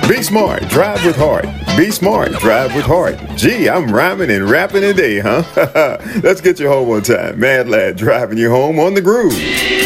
Be smart, drive with heart. Be smart, drive with heart. Gee, I'm rhyming and rapping today, huh? Let's get you home on time. Mad Lad driving you home on the groove.